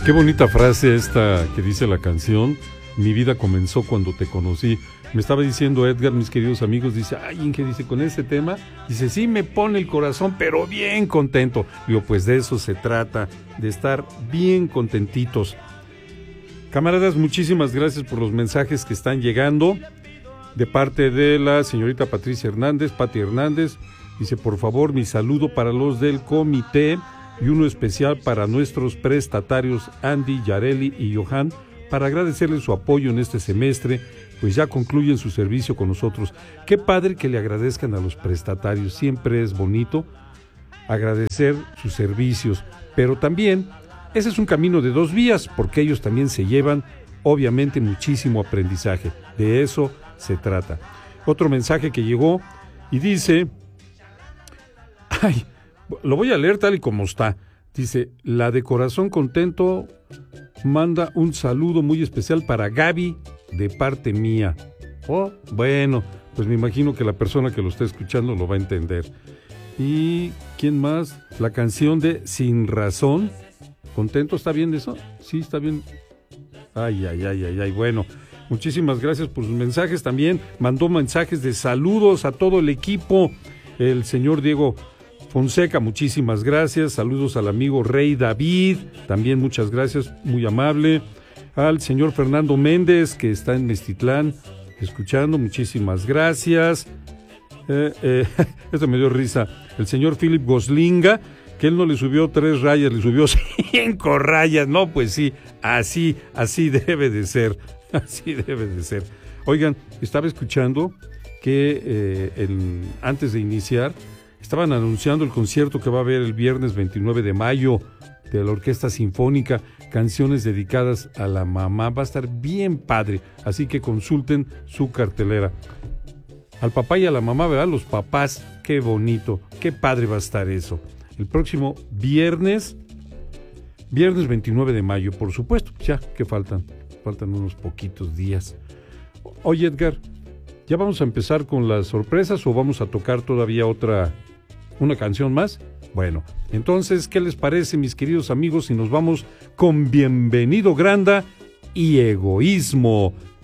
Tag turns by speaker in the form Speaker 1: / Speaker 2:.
Speaker 1: Qué bonita frase esta que dice la canción. Mi vida comenzó cuando te conocí. Me estaba diciendo Edgar, mis queridos amigos, dice, ay, Inge, dice, con ese tema, dice, sí me pone el corazón, pero bien contento. Digo, pues de eso se trata, de estar bien contentitos. Camaradas, muchísimas gracias por los mensajes que están llegando de parte de la señorita Patricia Hernández, Pati Hernández. Dice, por favor, mi saludo para los del comité y uno especial para nuestros prestatarios Andy, Yareli y Johan, para agradecerles su apoyo en este semestre, pues ya concluyen su servicio con nosotros. Qué padre que le agradezcan a los prestatarios, siempre es bonito agradecer sus servicios, pero también ese es un camino de dos vías, porque ellos también se llevan, obviamente, muchísimo aprendizaje. De eso se trata. Otro mensaje que llegó y dice, ay, lo voy a leer tal y como está. Dice, la de corazón contento manda un saludo muy especial para Gaby de parte mía. Oh, bueno, pues me imagino que la persona que lo está escuchando lo va a entender. ¿Y quién más? La canción de Sin Razón. ¿Contento? ¿Está bien eso? Sí, está bien. Ay, bueno. Muchísimas gracias por sus mensajes. También mandó mensajes de saludos a todo el equipo. El señor Diego Fonseca, muchísimas gracias. Saludos al amigo Rey David, también muchas gracias, muy amable. Al señor Fernando Méndez, que está en Meztitlán, escuchando, muchísimas gracias. Esto me dio risa. El señor Philip Goslinga, que él no le subió 3 rayas, le subió 5 rayas. No, pues sí, así debe de ser. Así debe de ser. Oigan, estaba escuchando que antes de iniciar, estaban anunciando el concierto que va a haber el viernes 29 de mayo de la Orquesta Sinfónica, canciones dedicadas a la mamá. Va a estar bien padre, así que consulten su cartelera. Al papá y a la mamá, ¿verdad? Los papás, qué bonito, qué padre va a estar eso. El próximo viernes 29 de mayo, por supuesto, ya que faltan unos poquitos días. Oye, Edgar, ¿ya vamos a empezar con las sorpresas o vamos a tocar todavía una canción más? Bueno, entonces, ¿qué les parece, mis queridos amigos, si nos vamos con Bienvenido Granda y Egoísmo?